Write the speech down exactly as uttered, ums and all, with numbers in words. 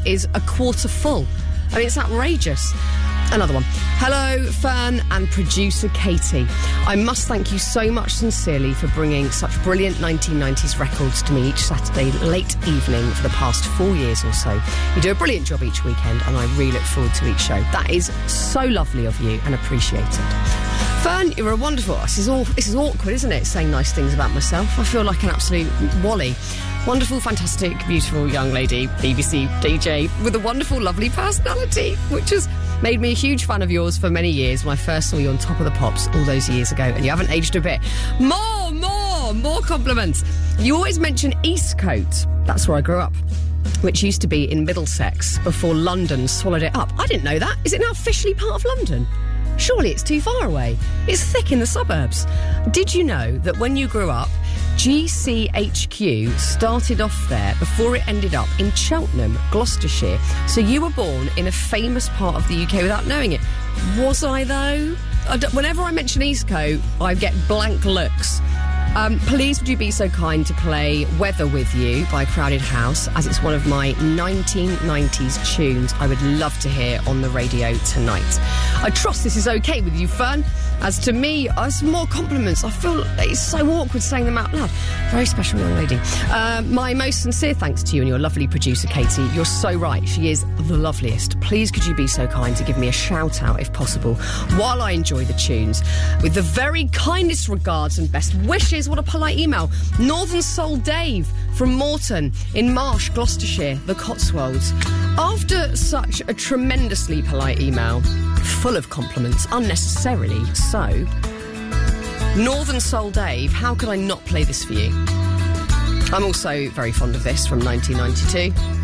is a quarter full. I mean, it's outrageous. Another one. Hello, Fern and producer Katie. I must thank you so much sincerely for bringing such brilliant nineteen nineties records to me each Saturday late evening for the past four years or so. You do a brilliant job each weekend and I really look forward to each show. That is so lovely of you and appreciated. Fern, you're a wonderful... This is, all, this is awkward, isn't it, saying nice things about myself? I feel like an absolute wally. Wonderful, fantastic, beautiful young lady, B B C D J, with a wonderful, lovely personality, which has made me a huge fan of yours for many years when I first saw you on Top of the Pops all those years ago, and you haven't aged a bit. More, more, more compliments. You always mention Eastcote. That's where I grew up, which used to be in Middlesex before London swallowed it up. I didn't know that. Is it now officially part of London? Surely it's too far away. It's thick in the suburbs. Did you know that when you grew up, G C H Q started off there before it ended up in Cheltenham, Gloucestershire? So you were born in a famous part of the U K without knowing it. Was I, though? I don't, whenever I mention Eastcote, I get blank looks. Um, please would you be so kind to play Weather With You by Crowded House, as it's one of my nineteen nineties tunes I would love to hear on the radio tonight. I trust this is okay with you, Fern. As to me, uh, some more compliments. I feel it's so awkward saying them out loud. Very special young lady. Uh, my most sincere thanks to you and your lovely producer, Katie. You're so right. She is the loveliest. Please could you be so kind to give me a shout out, if possible, while I enjoy the tunes. With the very kindest regards and best wishes. What a polite email. Northern Soul Dave from Morton in Marsh, Gloucestershire, the Cotswolds. After such a tremendously polite email, full of compliments, unnecessarily so, Northern Soul Dave, how could I not play this for you? I'm also very fond of this from nineteen ninety-two.